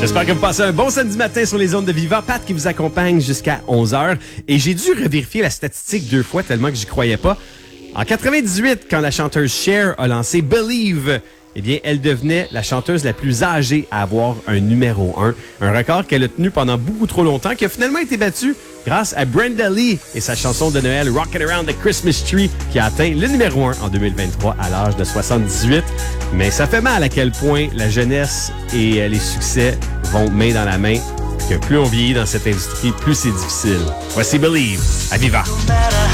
J'espère que vous passez un bon samedi matin sur les ondes de Viva. Pat qui vous accompagne jusqu'à 11h. Et j'ai dû revérifier la statistique 2 fois tellement que j'y croyais pas. En 98, quand la chanteuse Cher a lancé Believe, eh bien, elle devenait la chanteuse la plus âgée à avoir un numéro 1. Un record qu'elle a tenu pendant beaucoup trop longtemps, qui a finalement été battu grâce à Brenda Lee et sa chanson de Noël Rockin' Around the Christmas Tree, qui a atteint le numéro 1 en 2023 à l'âge de 78. Mais ça fait mal à quel point la jeunesse et les succès vont main dans la main, que plus on vieillit dans cette industrie, plus c'est difficile. Voici Believe à Viva.